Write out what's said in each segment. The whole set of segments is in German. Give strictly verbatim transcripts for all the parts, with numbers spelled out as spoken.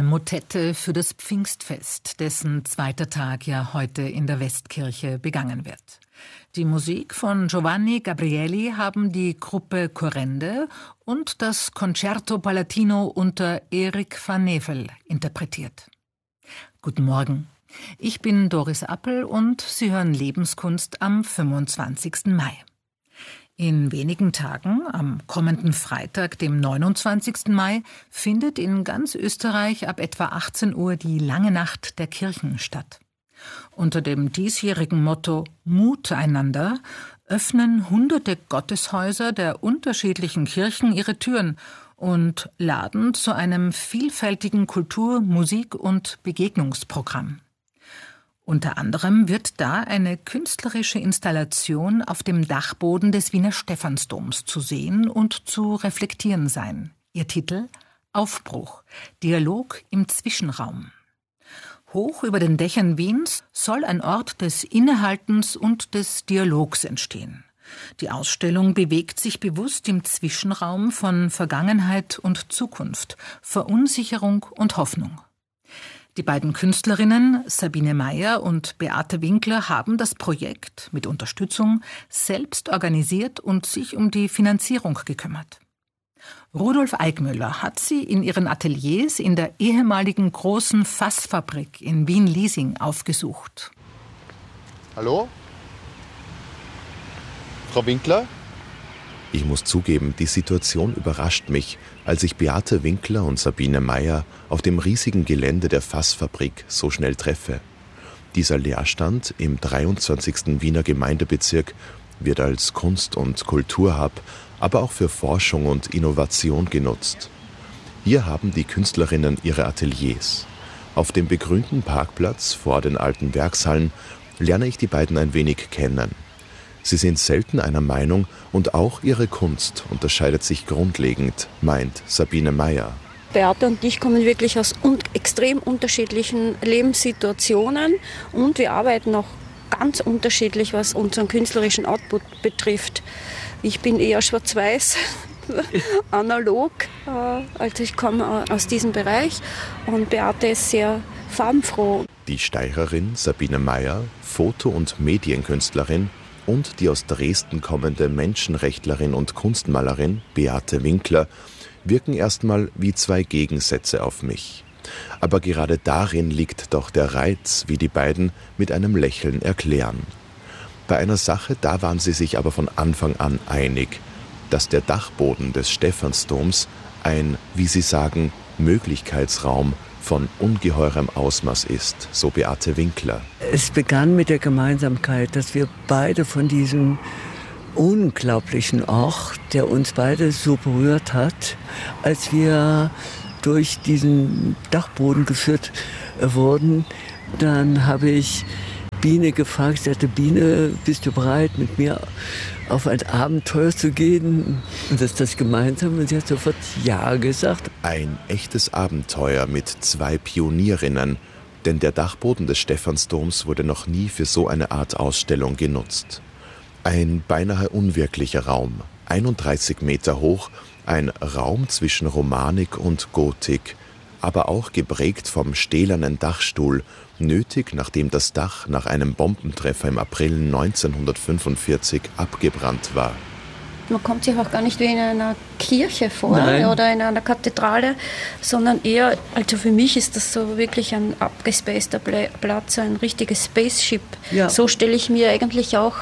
Motette für das Pfingstfest, dessen zweiter Tag ja heute in der Westkirche begangen wird. Die Musik von Giovanni Gabrieli haben die Gruppe Corrende und das Concerto Palatino unter Erik van Nevel interpretiert. Guten Morgen, ich bin Doris Appel und Sie hören Lebenskunst am fünfundzwanzigsten Mai. In wenigen Tagen, am kommenden Freitag, dem neunundzwanzigsten Mai, findet in ganz Österreich ab etwa achtzehn Uhr die Lange Nacht der Kirchen statt. Unter dem diesjährigen Motto »Mut einander« öffnen hunderte Gotteshäuser der unterschiedlichen Kirchen ihre Türen und laden zu einem vielfältigen Kultur-, Musik- und Begegnungsprogramm. Unter anderem wird da eine künstlerische Installation auf dem Dachboden des Wiener Stephansdoms zu sehen und zu reflektieren sein. Ihr Titel »Aufbruch – Dialog im Zwischenraum«. Hoch über den Dächern Wiens soll ein Ort des Innehaltens und des Dialogs entstehen. Die Ausstellung bewegt sich bewusst im Zwischenraum von Vergangenheit und Zukunft, Verunsicherung und Hoffnung. Die beiden Künstlerinnen Sabine Meyer und Beate Winkler haben das Projekt mit Unterstützung selbst organisiert und sich um die Finanzierung gekümmert. Rudolf Eickmüller hat sie in ihren Ateliers in der ehemaligen großen Fassfabrik in Wien-Liesing aufgesucht. Hallo? Frau Winkler? Ich muss zugeben, die Situation überrascht mich, als ich Beate Winkler und Sabine Meyer auf dem riesigen Gelände der Fassfabrik so schnell treffe. Dieser Leerstand im dreiundzwanzigsten Wiener Gemeindebezirk wird als Kunst- und Kulturhub, aber auch für Forschung und Innovation genutzt. Hier haben die Künstlerinnen ihre Ateliers. Auf dem begrünten Parkplatz vor den alten Werkshallen lerne ich die beiden ein wenig kennen. Sie sind selten einer Meinung und auch ihre Kunst unterscheidet sich grundlegend, meint Sabine Meyer. Beate und ich kommen wirklich aus un- extrem unterschiedlichen Lebenssituationen und wir arbeiten auch ganz unterschiedlich, was unseren künstlerischen Output betrifft. Ich bin eher schwarz-weiß, analog, äh, also ich komme aus diesem Bereich und Beate ist sehr farbenfroh. Die Steirerin Sabine Meyer, Foto- und Medienkünstlerin, und die aus Dresden kommende Menschenrechtlerin und Kunstmalerin Beate Winkler wirken erstmal wie zwei Gegensätze auf mich. Aber gerade darin liegt doch der Reiz, wie die beiden mit einem Lächeln erklären. Bei einer Sache, da waren sie sich aber von Anfang an einig, dass der Dachboden des Stephansdoms ein, wie sie sagen, Möglichkeitsraum von ungeheurem Ausmaß ist, so Beate Winkler. Es begann mit der Gemeinsamkeit, dass wir beide von diesem unglaublichen Ort, der uns beide so berührt hat, als wir durch diesen Dachboden geführt wurden, dann habe ich Biene gefragt, ich sagte, Biene, bist du bereit, mit mir auf ein Abenteuer zu gehen? Und das ist das gemeinsam. Und sie hat sofort Ja gesagt. Ein echtes Abenteuer mit zwei Pionierinnen, denn der Dachboden des Stephansdoms wurde noch nie für so eine Art Ausstellung genutzt. Ein beinahe unwirklicher Raum, einunddreißig Meter hoch, ein Raum zwischen Romanik und Gotik, aber auch geprägt vom stählernen Dachstuhl, nötig, nachdem das Dach nach einem Bombentreffer im April neunzehnhundertfünfundvierzig abgebrannt war. Man kommt sich auch gar nicht wie in einer Kirche vor. Nein. Oder in einer Kathedrale, sondern eher, also für mich ist das so wirklich ein abgespaceder Platz, ein richtiges Spaceship. Ja. So stelle ich mir eigentlich auch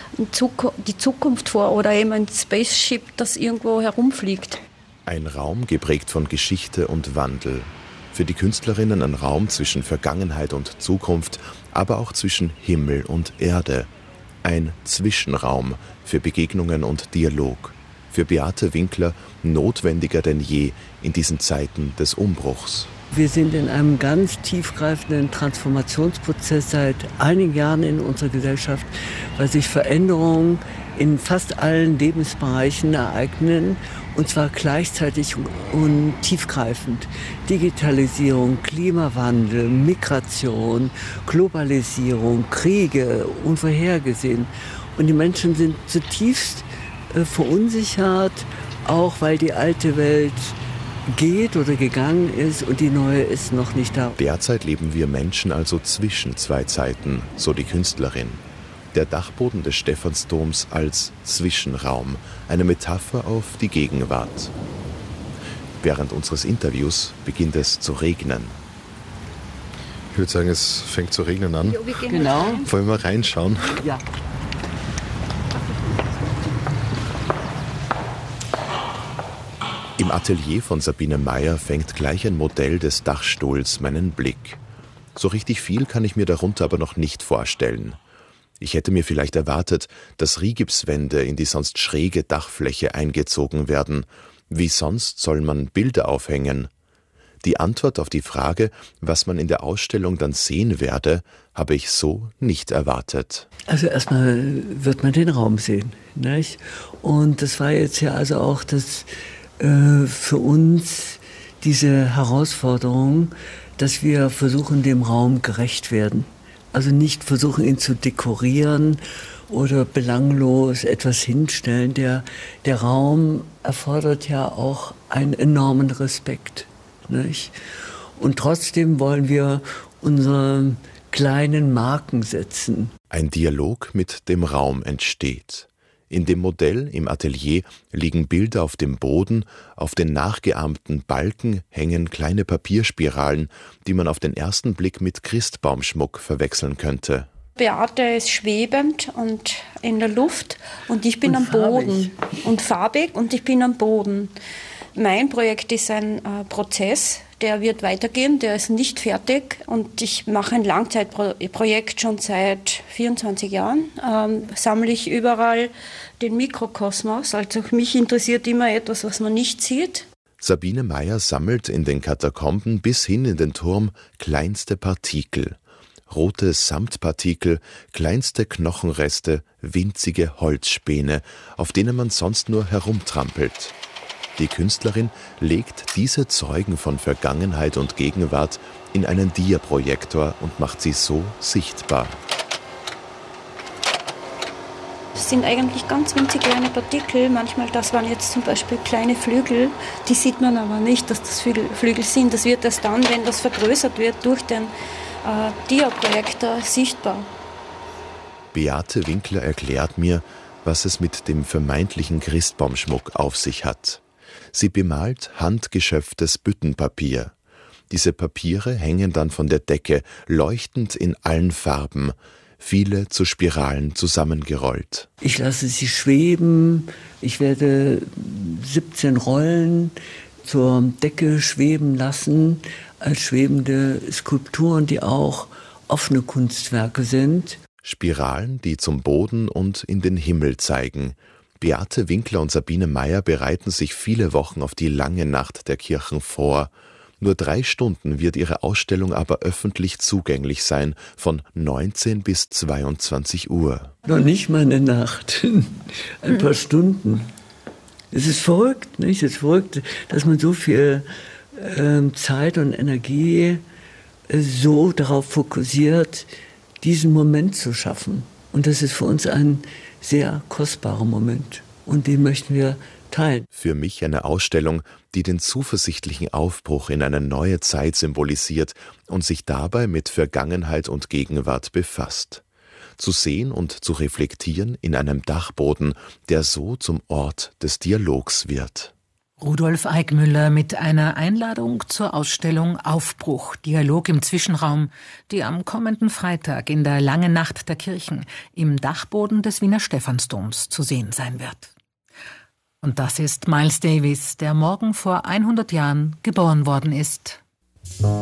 die Zukunft vor oder eben ein Spaceship, das irgendwo herumfliegt. Ein Raum geprägt von Geschichte und Wandel. Für die Künstlerinnen ein Raum zwischen Vergangenheit und Zukunft, aber auch zwischen Himmel und Erde. Ein Zwischenraum für Begegnungen und Dialog. Für Beate Winkler notwendiger denn je in diesen Zeiten des Umbruchs. Wir sind in einem ganz tiefgreifenden Transformationsprozess seit einigen Jahren in unserer Gesellschaft, weil sich Veränderungen in fast allen Lebensbereichen ereignen, und zwar gleichzeitig und tiefgreifend. Digitalisierung, Klimawandel, Migration, Globalisierung, Kriege, unvorhergesehen. Und die Menschen sind zutiefst äh, verunsichert, auch weil die alte Welt geht oder gegangen ist und die neue ist noch nicht da. Derzeit leben wir Menschen also zwischen zwei Zeiten, so die Künstlerin. Der Dachboden des Stephansdoms als Zwischenraum, eine Metapher auf die Gegenwart. Während unseres Interviews beginnt es zu regnen. Ich würde sagen, es fängt zu regnen an. Ja, wir gehen Genau. rein. Wollen wir reinschauen? Ja. Im Atelier von Sabine Meyer fängt gleich ein Modell des Dachstuhls meinen Blick. So richtig viel kann ich mir darunter aber noch nicht vorstellen. Ich hätte mir vielleicht erwartet, dass Rigipswände in die sonst schräge Dachfläche eingezogen werden. Wie sonst soll man Bilder aufhängen? Die Antwort auf die Frage, was man in der Ausstellung dann sehen werde, habe ich so nicht erwartet. Also erstmal wird man den Raum sehen, nicht? Und das war jetzt ja also auch das äh, für uns diese Herausforderung, dass wir versuchen, dem Raum gerecht werden. Also nicht versuchen, ihn zu dekorieren oder belanglos etwas hinstellen. Der, der Raum erfordert ja auch einen enormen Respekt, nicht? Und trotzdem wollen wir unsere kleinen Marken setzen. Ein Dialog mit dem Raum entsteht. In dem Modell im Atelier liegen Bilder auf dem Boden, auf den nachgeahmten Balken hängen kleine Papierspiralen, die man auf den ersten Blick mit Christbaumschmuck verwechseln könnte. Beate ist schwebend und in der Luft und ich bin Und am Boden. farbig. Und farbig und ich bin am Boden. Mein Projekt ist ein äh, Prozess, der wird weitergehen, der ist nicht fertig und ich mache ein Langzeitprojekt schon seit vierundzwanzig Jahren. Ähm, sammle ich überall den Mikrokosmos, also mich interessiert immer etwas, was man nicht sieht. Sabine Meyer sammelt in den Katakomben bis hin in den Turm kleinste Partikel. Rote Samtpartikel, kleinste Knochenreste, winzige Holzspäne, auf denen man sonst nur herumtrampelt. Die Künstlerin legt diese Zeugen von Vergangenheit und Gegenwart in einen Diaprojektor und macht sie so sichtbar. Das sind eigentlich ganz winzig kleine Partikel. Manchmal, das waren jetzt zum Beispiel kleine Flügel, die sieht man aber nicht, dass das Flügel, Flügel sind. Das wird erst dann, wenn das vergrößert wird, durch den äh, Diaprojektor sichtbar. Beate Winkler erklärt mir, was es mit dem vermeintlichen Christbaumschmuck auf sich hat. Sie bemalt handgeschöpftes Büttenpapier. Diese Papiere hängen dann von der Decke, leuchtend in allen Farben, viele zu Spiralen zusammengerollt. Ich lasse sie schweben, ich werde siebzehn Rollen zur Decke schweben lassen, als schwebende Skulpturen, die auch offene Kunstwerke sind. Spiralen, die zum Boden und in den Himmel zeigen. Beate Winkler und Sabine Meyer bereiten sich viele Wochen auf die lange Nacht der Kirchen vor. Nur drei Stunden wird ihre Ausstellung aber öffentlich zugänglich sein, von neunzehn bis zweiundzwanzig Uhr. Noch nicht mal eine Nacht, ein paar Stunden. Es ist verrückt, nicht? Es ist verrückt, dass man so viel äh, Zeit und Energie äh, so darauf fokussiert, diesen Moment zu schaffen. Und das ist für uns ein sehr kostbarer Moment. Und den möchten wir teilen. Für mich eine Ausstellung, die den zuversichtlichen Aufbruch in eine neue Zeit symbolisiert und sich dabei mit Vergangenheit und Gegenwart befasst. Zu sehen und zu reflektieren in einem Dachboden, der so zum Ort des Dialogs wird. Rudolf Eickmüller mit einer Einladung zur Ausstellung Aufbruch, Dialog im Zwischenraum, die am kommenden Freitag in der Langen Nacht der Kirchen im Dachboden des Wiener Stephansdoms zu sehen sein wird. Und das ist Miles Davis, der morgen vor hundert Jahren geboren worden ist.